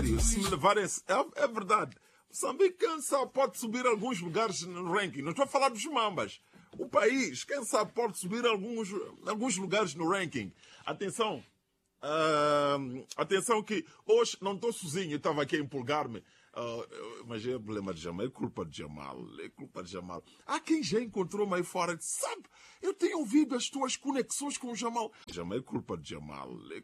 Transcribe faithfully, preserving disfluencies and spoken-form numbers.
sério, se me levarem... É, é verdade. Moçambique, quem sabe, pode subir alguns lugares no ranking. Não estou a falar dos mambas. O país, quem sabe, pode subir alguns, alguns lugares no ranking. Atenção. Uh, atenção que hoje não estou sozinho. Eu estava aqui a empolgar-me. Uh, mas é problema de Jamal. É culpa de Jamal. É culpa de Jamal. Há quem já encontrou-me aí fora. Sabe, eu tenho ouvido as tuas conexões com o Jamal. Jamal, é culpa de Jamal. É